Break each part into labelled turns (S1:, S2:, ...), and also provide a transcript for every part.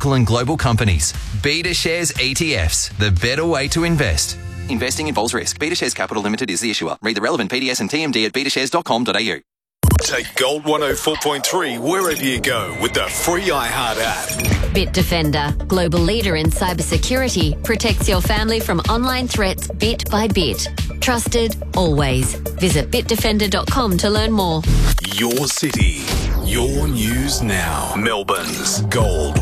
S1: local and global companies. BetaShares ETFs, the better way to invest. Investing involves risk. BetaShares Capital Limited is the issuer. Read the relevant PDS and TMD at betashares.com.au.
S2: Take Gold 104.3 wherever you go with the free iHeart app.
S3: Bitdefender, global leader in cybersecurity, protects your family from online threats bit by bit. Trusted, always. Visit bitdefender.com to learn more.
S2: Your city, your news now. Melbourne's Gold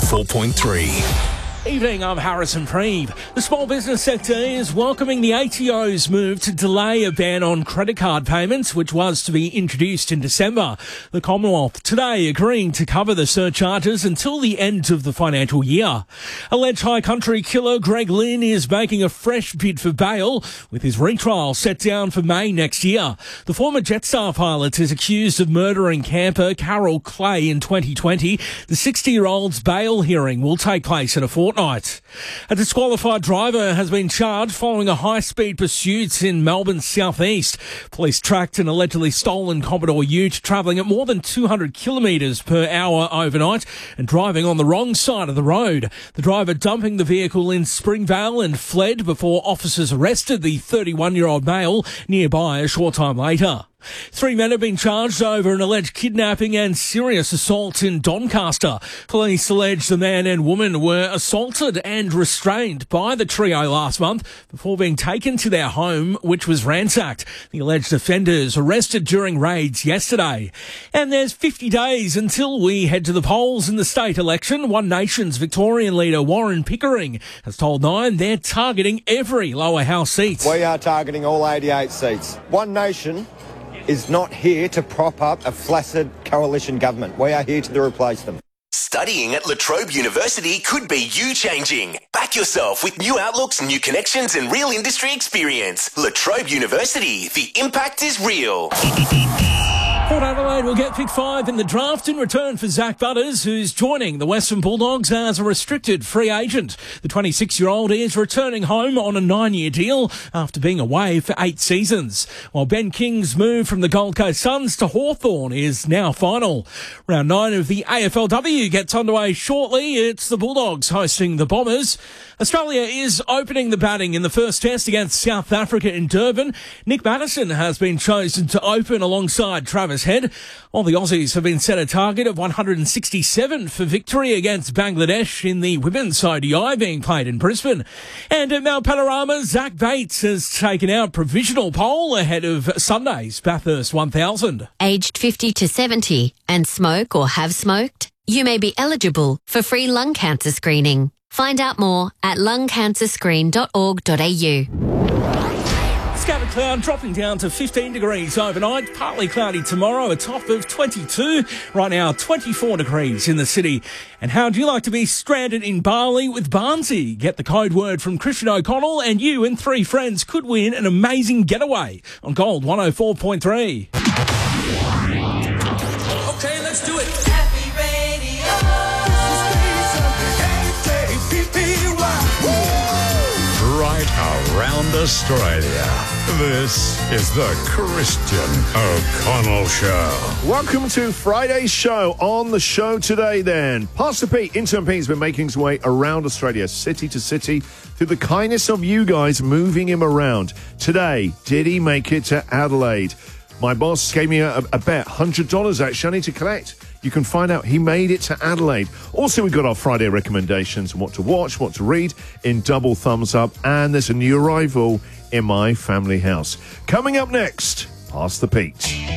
S2: 104.3.
S4: Evening, I'm Harrison Preeve. The small business sector is welcoming the ATO's move to delay a ban on credit card payments, which was to be introduced in December. The Commonwealth today agreeing to cover the surcharges until the end of the financial year. Alleged high country killer Greg Lynn is making a fresh bid for bail, with his retrial set down for May next year. The former Jetstar pilot is accused of murdering camper Carol Clay in 2020. The 60-year-old's bail hearing will take place in a fortnight. A disqualified driver has been charged following a high-speed pursuit in Melbourne's southeast. Police tracked an allegedly stolen Commodore Ute travelling at more than 200 kilometres per hour overnight and driving on the wrong side of the road. The driver dumping the vehicle in Springvale and fled before officers arrested the 31-year-old male nearby a short time later. 3 men have been charged over an alleged kidnapping and serious assault in Doncaster. Police allege the man and woman were assaulted and restrained by the trio last month before being taken to their home, which was ransacked. The alleged offenders arrested during raids yesterday. And there's 50 days until we head to the polls in the state election. One Nation's Victorian leader Warren Pickering has told Nine they're targeting every lower house seat.
S5: We are targeting all 88 seats. One Nation is not here to prop up a flaccid coalition government. We are here to replace them.
S6: Studying at La Trobe University could be you changing. Back yourself with new outlooks, new connections and real industry experience. La Trobe University, the impact is real.
S4: Port Adelaide will get pick 5 in the draft in return for Zach Butters, who's joining the Western Bulldogs as a restricted free agent. The 26-year-old is returning home on a 9-year deal after being away for 8 seasons. While Ben King's move from the Gold Coast Suns to Hawthorn is now final. Round 9 of the AFLW gets underway shortly. It's the Bulldogs hosting the Bombers. Australia is opening the batting in the first test against South Africa in Durban. Nick Maddison has been chosen to open alongside Travis Head, while the Aussies have been set a target of 167 for victory against Bangladesh in the women's ODI being played in Brisbane. And at Mount Panorama, Zach Bates has taken out provisional pole ahead of Sunday's Bathurst 1000.
S3: Aged 50 to 70 and smoke or have smoked? You may be eligible for free lung cancer screening. Find out more at lungcancerscreen.org.au.
S4: Scattered cloud dropping down to 15 degrees overnight. Partly cloudy tomorrow, a top of 22. Right now, 24 degrees in the city. And how do you like to be stranded in Bali with Barnsey? Get the code word from Christian O'Connell and you and 3 friends could win an amazing getaway on Gold 104.3.
S7: Okay, let's do it.
S8: Right around Australia. This is the Christian O'Connell Show.
S9: Welcome to Friday's show. On the show today, then, Pastor Pete, Intern Pete, has been making his way around Australia, city to city, through the kindness of you guys moving him around. Today, did he make it to Adelaide? My boss gave me a bet, $100 actually, I need to collect. You can find out he made it to Adelaide. Also, we've got our Friday recommendations on what to watch, what to read in double thumbs up. And there's a new arrival in my family house. Coming up next, Pastor Pete.